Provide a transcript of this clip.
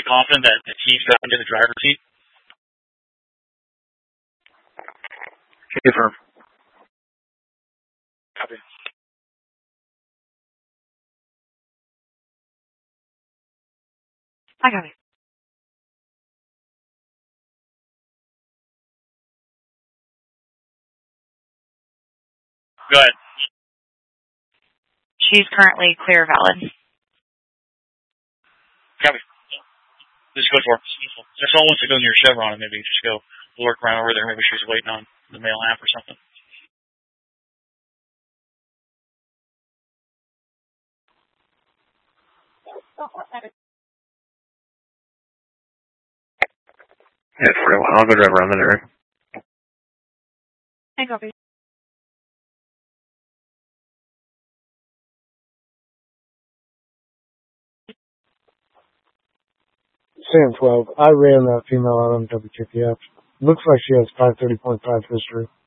confident that he's driving to the driver's seat? Confirm. Copy. I got it. Go ahead. She's currently clear valid. Copy. Just go for it. If someone wants to go near Chevron, maybe just go lurk around over there. Maybe she's waiting on the mail app or something. Yeah, for real. I'll go drive around that area. I copy. Sam 12. I ran that female out on WKPF. Looks like she has 530.5 history.